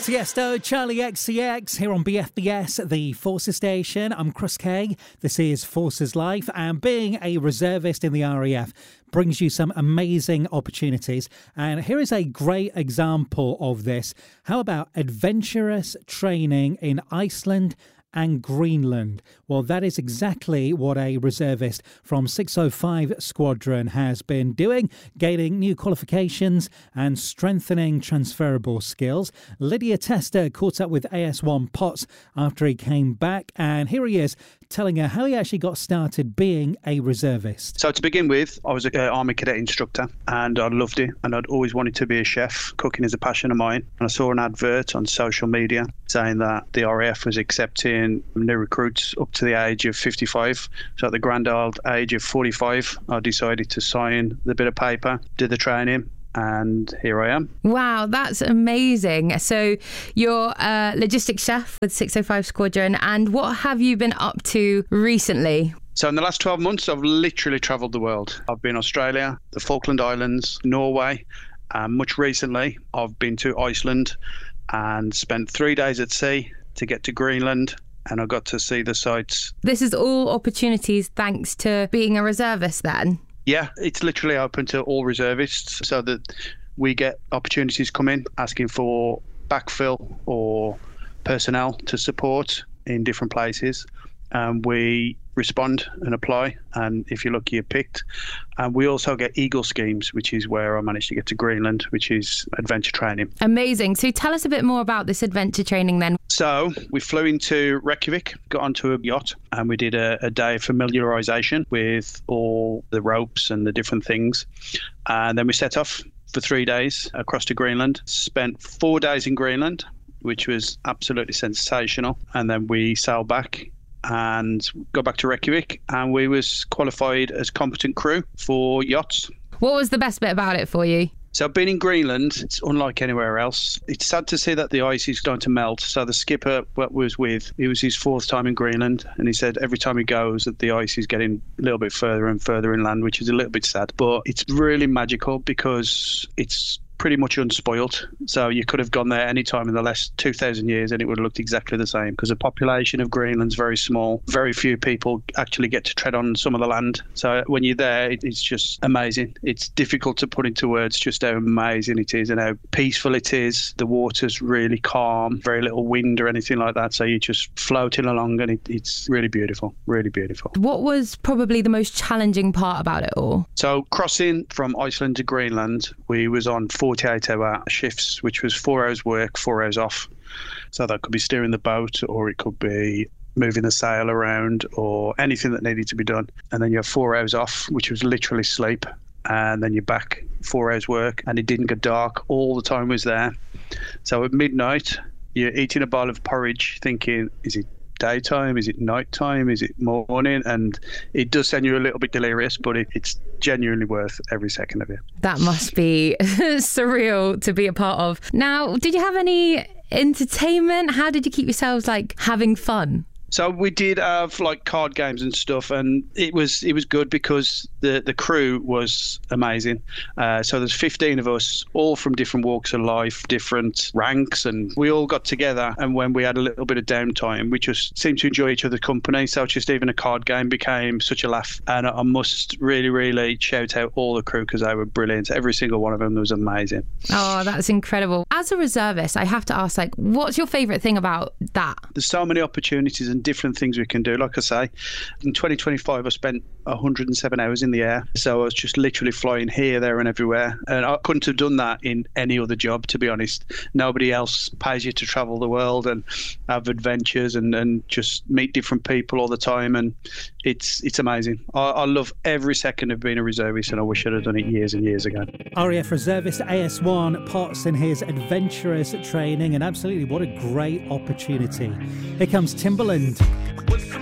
Tiesto, Charlie XCX here on BFBS, the Forces Station. I'm Chris Kay. This is Forces Life, and being a reservist in the RAF brings you some amazing opportunities. And here is a great example of this. How about adventurous training in Iceland and Greenland? Well, that is exactly what a reservist from 605 Squadron has been doing, gaining new qualifications and strengthening transferable skills. Lydia Tester caught up with AS1 Potts after he came back, and here he is telling her how he actually got started being a reservist. So to begin with, I was an Army Cadet instructor and I loved it, and I'd always wanted to be a chef. Cooking is a passion of mine, and I saw an advert on social media saying that the RAF was accepting new recruits up to the age of 55. So at the grand old age of 45, I decided to sign the bit of paper, did the training, and here I am. Wow, that's amazing. So you're a logistics chef with 605 Squadron, and what have you been up to recently? So in the last 12 months, I've literally travelled the world. I've been Australia, the Falkland Islands, Norway, and much recently I've been to Iceland and spent 3 days at sea to get to Greenland, and I got to see the sights. This is all opportunities thanks to being a reservist then? Yeah, it's literally open to all reservists, so that we get opportunities come in asking for backfill or personnel to support in different places. We respond and apply, and if you're lucky, you're picked. And we also get Eagle schemes, which is where I managed to get to Greenland, which is adventure training. Amazing. So tell us a bit more about this adventure training then. So we flew into Reykjavik, got onto a yacht, and we did a day of familiarisation with all the ropes and the different things. And then we set off for 3 days across to Greenland, spent 4 days in Greenland, which was absolutely sensational. And then we sailed back and got back to Reykjavik, and we was qualified as competent crew for yachts. What was the best bit about it for you? So being in Greenland, it's unlike anywhere else. It's sad to see that the ice is starting to melt. So the skipper was with, it was his 4th time in Greenland, and he said every time he goes that the ice is getting a little bit further and further inland, which is a little bit sad. But it's really magical because it's pretty much unspoilt. So you could have gone there any time in the last 2,000 years and it would have looked exactly the same, because the population of Greenland's very small. Very few people actually get to tread on some of the land. So when you're there, it's just amazing. It's difficult to put into words just how amazing it is and how peaceful it is. The water's really calm, very little wind or anything like that. So you're just floating along, and it's really beautiful, really beautiful. What was probably the most challenging part about it all? So crossing from Iceland to Greenland, we was on 48-hour shifts, which was 4 hours work, 4 hours off. So that could be steering the boat, or it could be moving the sail around, or anything that needed to be done. And then you have 4 hours off, which was literally sleep. And then you're back, 4 hours work, and it didn't get dark. All the time was there. So at midnight, you're eating a bowl of porridge thinking, is it daytime, is it nighttime, is it morning? And it does send you a little bit delirious, but it's genuinely worth every second of it. That must be surreal to be a part of. Now, did you have any entertainment? How did you keep yourselves having fun? So we did have card games and stuff, and it was good because the crew was amazing. So there's 15 of us, all from different walks of life, different ranks, and we all got together. And when we had a little bit of downtime, we just seemed to enjoy each other's company. So just even a card game became such a laugh. And I must really, really shout out all the crew because they were brilliant. Every single one of them was amazing. Oh, that's incredible. As a reservist, I have to ask, what's your favourite thing about that? There's so many opportunities and different things we can do. Like I say, in 2025 I spent 107 hours in the air, so I was just literally flying here, there and everywhere, and I couldn't have done that in any other job, to be honest. Nobody else pays you to travel the world and have adventures and just meet different people all the time, and it's amazing. I love every second of being a reservist, and I wish I'd have done it years and years ago. RAF reservist AS1 Potts in his adventurous training, and absolutely what a great opportunity. Here comes Timbaland.